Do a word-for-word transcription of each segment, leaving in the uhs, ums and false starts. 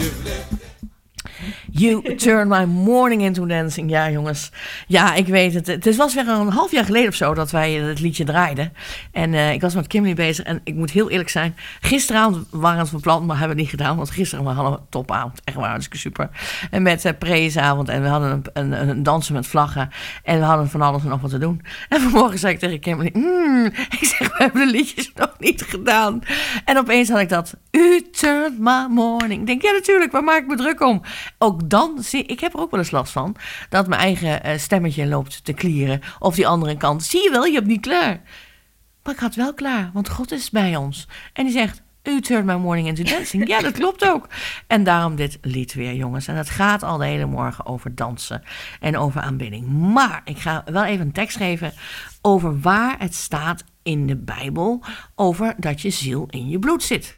You turn my morning into dancing. Ja, jongens. Ja, ik weet het. Het was weer een half jaar geleden of zo dat wij het liedje draaiden. En uh, ik was met Kimberly bezig. En ik moet heel eerlijk zijn. Gisteravond waren we het van plan, maar hebben we niet gedaan. Want gisteren hadden we een topavond. Echt waar, hartstikke super. En met uh, preesavond. En we hadden een, een, een dansen met vlaggen. En we hadden van alles en nog wat te doen. En vanmorgen zei ik tegen Kimberly. Mm, ik zeg, we hebben de liedjes nog niet gedaan. En opeens had ik dat. You turn my morning. Ik denk, ja natuurlijk, waar maak ik me druk om? Ook dan, zie ik heb er ook wel eens last van, dat mijn eigen uh, stemmetje loopt te klieren. Of die andere kant, zie je wel, je hebt niet klaar. Maar ik had wel klaar, want God is bij ons. En die zegt, you turn my morning into dancing. Ja, dat klopt ook. En daarom dit lied weer, jongens. En het gaat al de hele morgen over dansen en over aanbidding. Maar ik ga wel even een tekst geven over waar het staat in de Bijbel, over dat je ziel in je bloed zit.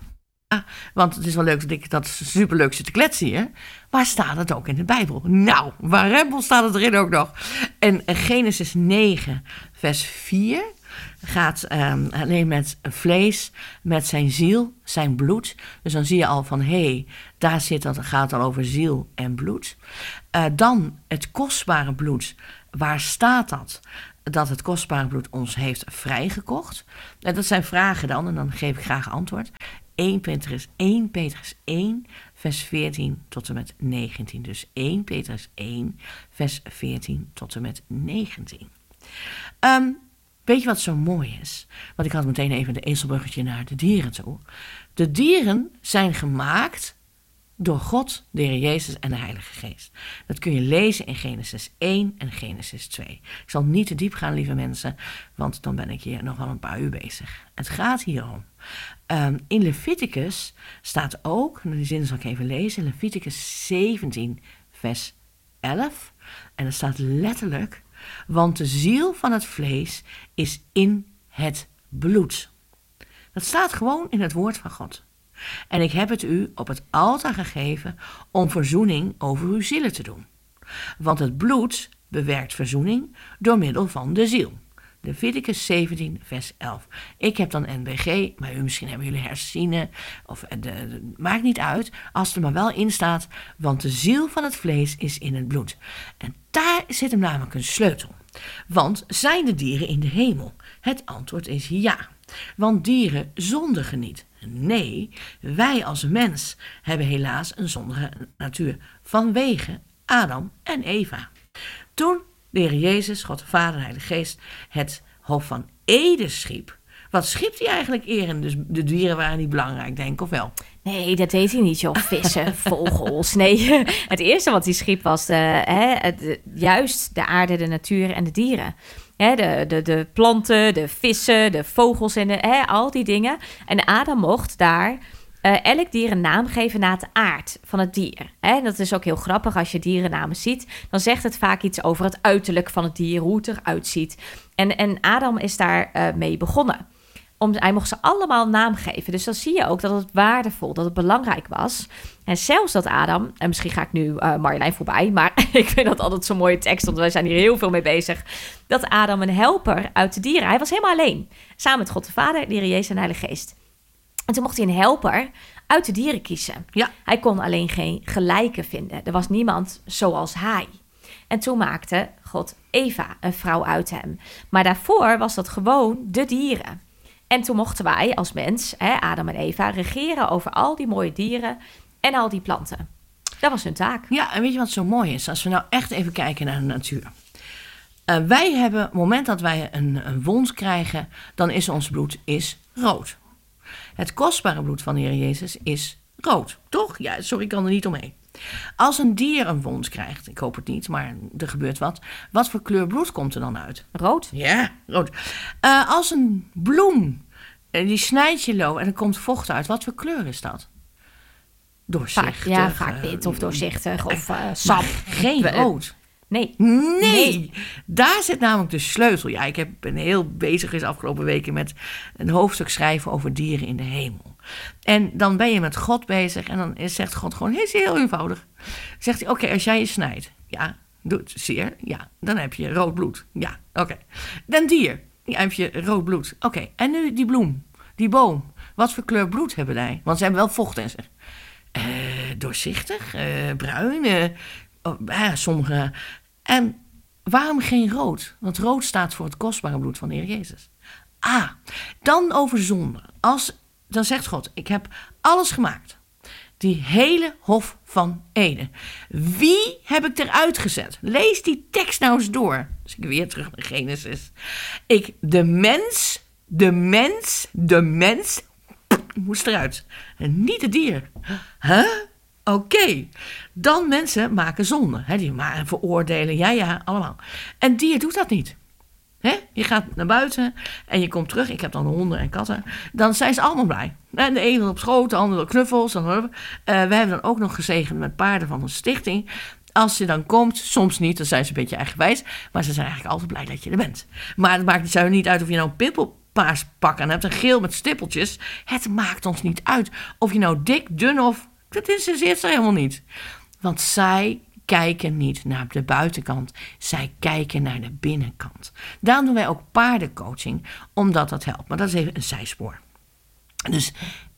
Want het is wel leuk dat ik dat superleuk zit te kletsen hier. Waar staat het ook in de Bijbel? Nou, waar rempel staat het erin ook nog. En Genesis negen, vers vier gaat um, alleen met vlees, met zijn ziel, zijn bloed. Dus dan zie je al van, hé, hey, daar zit dat, gaat het al over ziel en bloed. Uh, dan het kostbare bloed. Waar staat dat? Dat het kostbare bloed ons heeft vrijgekocht. En dat zijn vragen dan, en dan geef ik graag antwoord. Eerste Petrus één, Petrus één, vers veertien tot en met negentien. Dus Eerste Petrus één, vers veertien tot en met negentien. Um, weet je wat zo mooi is? Want ik had meteen even de ezelbruggetje naar de dieren toe. De dieren zijn gemaakt door God, de Heer Jezus en de Heilige Geest. Dat kun je lezen in Genesis één en Genesis twee. Ik zal niet te diep gaan, lieve mensen, want dan ben ik hier nog wel een paar uur bezig. Het gaat hier om. Um, in Leviticus staat ook, die zin zal ik even lezen, Leviticus zeventien, vers elf. En er staat letterlijk, want de ziel van het vlees is in het bloed. Dat staat gewoon in het woord van God. En ik heb het u op het altaar gegeven om verzoening over uw zielen te doen. Want het bloed bewerkt verzoening door middel van de ziel. Leviticus zeventien, vers elf. Ik heb dan N B G, maar u, misschien hebben jullie herziene. Of de, de, maakt niet uit, als het er maar wel in staat. Want de ziel van het vlees is in het bloed. En daar zit hem namelijk een sleutel. Want zijn de dieren in de hemel? Het antwoord is ja. Want dieren zondigen niet. Nee, wij als mens hebben helaas een zondige natuur vanwege Adam en Eva. Toen de Heer Jezus, God de Vader en Heilige Geest, het Hof van Eden schiep. Wat schiep hij eigenlijk eer? Dus de dieren waren niet belangrijk, denk ik, of wel? Nee, dat deed hij niet, joh. Vissen, vogels. Nee, het eerste wat hij schiep was de, hè, de, juist de aarde, de natuur en de dieren. Hè, de, de, de planten, de vissen, de vogels en de, hè, al die dingen. En Adam mocht daar uh, elk dier een naam geven naar het aard van het dier. Hè, dat is ook heel grappig als je dierennamen ziet. Dan zegt het vaak iets over het uiterlijk van het dier, hoe het eruit ziet. En, en Adam is daar uh, mee begonnen. Om, hij mocht ze allemaal naam geven. Dus dan zie je ook dat het waardevol, dat het belangrijk was. En zelfs dat Adam, en misschien ga ik nu uh, Marjolein voorbij, maar ik vind dat altijd zo'n mooie tekst, want wij zijn hier heel veel mee bezig. Dat Adam een helper uit de dieren, hij was helemaal alleen. Samen met God de Vader, de Heer Jezus en de Heilige Geest. En toen mocht hij een helper uit de dieren kiezen. Ja. Hij kon alleen geen gelijke vinden. Er was niemand zoals hij. En toen maakte God Eva, een vrouw uit hem. Maar daarvoor was dat gewoon de dieren. En toen mochten wij als mens, hè, Adam en Eva, regeren over al die mooie dieren en al die planten. Dat was hun taak. Ja, en weet je wat zo mooi is? Als we nou echt even kijken naar de natuur. Uh, wij hebben, op het moment dat wij een, een wond krijgen, dan is ons bloed is rood. Het kostbare bloed van de Heer Jezus is rood, toch? Ja, sorry, ik kan er niet omheen. Als een dier een wond krijgt, ik hoop het niet, maar er gebeurt wat. Wat voor kleur bloed komt er dan uit? Rood. Ja, rood. Uh, als een bloem, uh, die snijdt je lo en er komt vocht uit, wat voor kleur is dat? Doorzichtig. Vaak, ja, vaak wit of doorzichtig of uh, sap. Geen rood. Nee. nee. Nee. Daar zit namelijk de sleutel. Ja, ik heb, ben heel bezig geweest de afgelopen weken met een hoofdstuk schrijven over dieren in de hemel. En dan ben je met God bezig en dan zegt God gewoon, is heel eenvoudig. Zegt hij, oké, okay, als jij je snijdt, ja, doet zeer, ja, dan heb je rood bloed. Ja, oké. Okay. Dan dier, ja, heb je rood bloed. Oké, okay. En nu die bloem, die boom. Wat voor kleur bloed hebben wij? Want ze hebben wel vocht in zich. uh, doorzichtig, uh, bruin, uh, oh, uh, sommige. En waarom geen rood? Want rood staat voor het kostbare bloed van de Heer Jezus. Ah, dan over zonde. Als, dan zegt God, ik heb alles gemaakt. Die hele Hof van Eden. Wie heb ik eruit gezet? Lees die tekst nou eens door. Dus ik weer terug naar Genesis. Ik, de mens, de mens, de mens, moest eruit. En niet het dier. Huh? Oké. Okay. Dan mensen maken zonde. Hè? Die maken veroordelen. Ja, ja, allemaal. En dier doet dat niet. He? Je gaat naar buiten en je komt terug. Ik heb dan honden en katten. Dan zijn ze allemaal blij. En de ene op schoot, de andere op knuffels. Dan, uh, wij hebben dan ook nog gezegend met paarden van een stichting. Als je dan komt, soms niet, dan zijn ze een beetje eigenwijs. Maar ze zijn eigenlijk altijd blij dat je er bent. Maar het maakt het niet uit of je nou een pimpelpaars pak aan hebt. Een geel met stippeltjes. Het maakt ons niet uit. Of je nou dik, dun of... Dat interesseert ze helemaal niet. Want zij... kijken niet naar de buitenkant. Zij kijken naar de binnenkant. Daarom doen wij ook paardencoaching, omdat dat helpt. Maar dat is even een zijspoor. Dus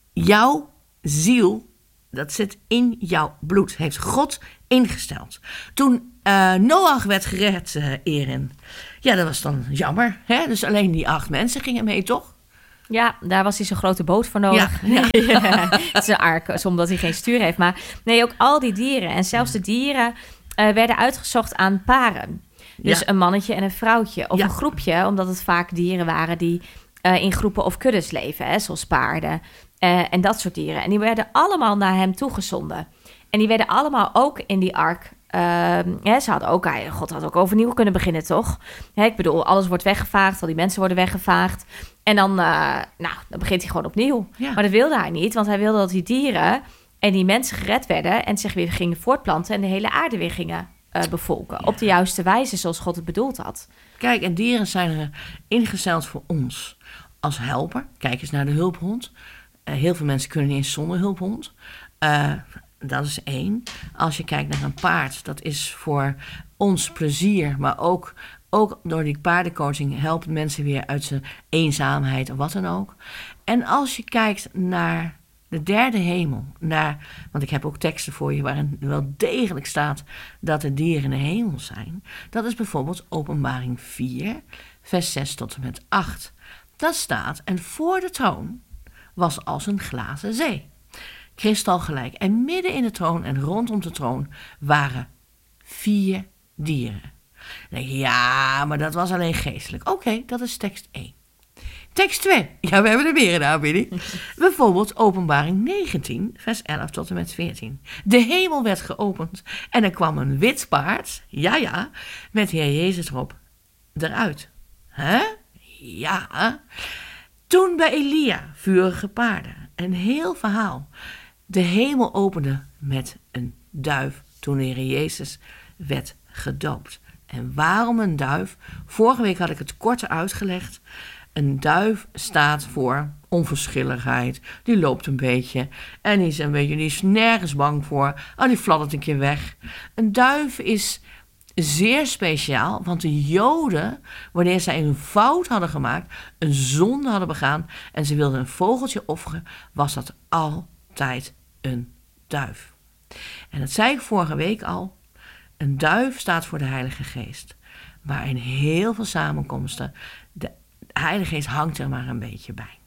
jouw ziel, dat zit in jouw bloed. Heeft God ingesteld. Toen uh, Noach werd gered, uh, Erin. Ja, dat was dan jammer. Hè? Dus alleen die acht mensen gingen mee, toch? Ja, daar was hij zo'n grote boot voor nodig. Ja, ja. Ja, het is een ark, omdat hij geen stuur heeft. Maar nee, ook al die dieren. En zelfs de dieren uh, werden uitgezocht aan paren. Dus ja. Een mannetje en een vrouwtje. Of ja. Een groepje, omdat het vaak dieren waren die uh, in groepen of kuddes leven. Hè, zoals paarden uh, en dat soort dieren. En die werden allemaal naar hem toegezonden. En die werden allemaal ook in die ark... Uh, ja, ze hadden ook, God had ook overnieuw kunnen beginnen, toch? Ja, ik bedoel, alles wordt weggevaagd, al die mensen worden weggevaagd. En dan, uh, nou, dan begint hij gewoon opnieuw. Ja. Maar dat wilde hij niet, want hij wilde dat die dieren en die mensen gered werden en zich weer gingen voortplanten en de hele aarde weer gingen uh, bevolken. Ja. Op de juiste wijze, zoals God het bedoeld had. Kijk, en dieren zijn er ingesteld voor ons als helper. Kijk eens naar de hulphond. Uh, heel veel mensen kunnen niet eens zonder hulphond. Uh, Dat is één. Als je kijkt naar een paard, dat is voor ons plezier. Maar ook, ook door die paardencoaching helpt mensen weer uit zijn eenzaamheid of wat dan ook. En als je kijkt naar de derde hemel. Naar, want ik heb ook teksten voor je waarin wel degelijk staat dat de dieren in de hemel zijn. Dat is bijvoorbeeld Openbaring vier, vers zes tot en met acht. Dat staat, en voor de troon was als een glazen zee. Kristalgelijk. En midden in de troon en rondom de troon waren vier dieren. Dan denk je, ja, maar dat was alleen geestelijk. Oké, okay, dat is tekst één. Tekst twee. Ja, we hebben er meer in aanbieding. Bijvoorbeeld Openbaring negentien, vers elf tot en met veertien. De hemel werd geopend en er kwam een wit paard, ja, ja, met Heer Jezus erop, eruit. Hè? Ja. Toen bij Elia vurige paarden. Een heel verhaal. De hemel opende met een duif toen de Heer Jezus werd gedoopt. En waarom een duif? Vorige week had ik het kort uitgelegd. Een duif staat voor onverschilligheid. Die loopt een beetje en die is een beetje, die is nergens bang voor. Oh, die fladdert een keer weg. Een duif is zeer speciaal, want de Joden, wanneer zij een fout hadden gemaakt, een zonde hadden begaan en ze wilden een vogeltje offeren, was dat altijd een duif. En dat zei ik vorige week al, een duif staat voor de Heilige Geest. Maar in heel veel samenkomsten, de Heilige Geest hangt er maar een beetje bij.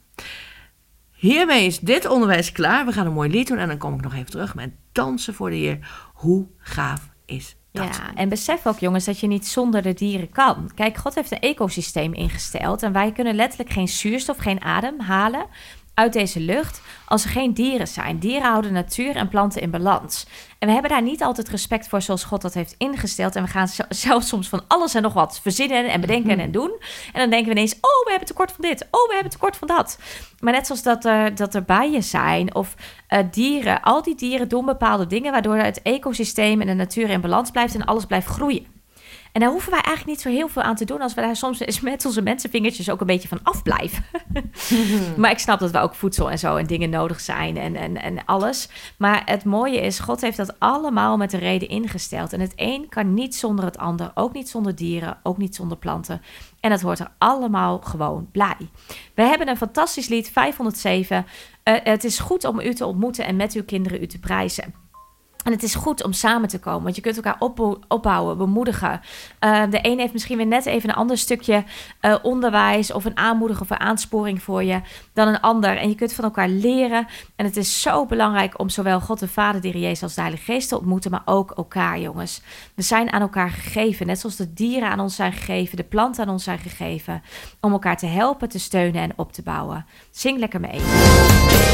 Hiermee is dit onderwijs klaar. We gaan een mooi lied doen en dan kom ik nog even terug met dansen voor de Heer. Hoe gaaf is dat? Ja, en besef ook, jongens, dat je niet zonder de dieren kan. Kijk, God heeft een ecosysteem ingesteld en wij kunnen letterlijk geen zuurstof, geen adem halen uit deze lucht als er geen dieren zijn. Dieren houden natuur en planten in balans. En we hebben daar niet altijd respect voor zoals God dat heeft ingesteld. En we gaan zelfs soms van alles en nog wat verzinnen en bedenken en doen. En dan denken we ineens, oh, we hebben tekort van dit. Oh, we hebben tekort van dat. Maar net zoals dat er, dat er bijen zijn of uh, dieren. Al die dieren doen bepaalde dingen waardoor het ecosysteem en de natuur in balans blijft en alles blijft groeien. En daar hoeven wij eigenlijk niet zo heel veel aan te doen... als we daar soms eens met onze mensenvingertjes ook een beetje van afblijven. Maar ik snap dat we ook voedsel en zo en dingen nodig zijn en, en, en alles. Maar het mooie is, God heeft dat allemaal met een reden ingesteld. En het een kan niet zonder het ander, ook niet zonder dieren, ook niet zonder planten. En dat hoort er allemaal gewoon bij. We hebben een fantastisch lied, vijfhonderdzeven. Uh, het is goed om u te ontmoeten en met uw kinderen u te prijzen. En het is goed om samen te komen, want je kunt elkaar op, opbouwen, bemoedigen. Uh, de een heeft misschien weer net even een ander stukje uh, onderwijs... of een aanmoediging of een aansporing voor je dan een ander. En je kunt van elkaar leren. En het is zo belangrijk om zowel God de Vader, de Heer Jezus als de Heilige Geest te ontmoeten... maar ook elkaar, jongens. We zijn aan elkaar gegeven, net zoals de dieren aan ons zijn gegeven... de planten aan ons zijn gegeven, om elkaar te helpen, te steunen en op te bouwen. Zing lekker mee.